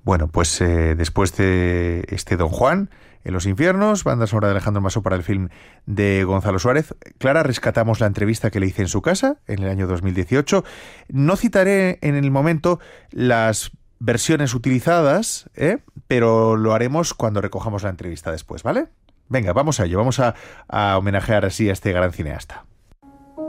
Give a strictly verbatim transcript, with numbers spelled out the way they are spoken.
Bueno, pues eh, después de este Don Juan, en los infiernos, banda sonora de Alejandro Masó para el film de Gonzalo Suárez. Clara, rescatamos la entrevista que le hice en su casa en el año dos mil dieciocho. No citaré en el momento las versiones utilizadas, ¿eh? Pero lo haremos cuando recojamos la entrevista después, ¿vale? Venga, vamos a ello, vamos a, a homenajear así a este gran cineasta.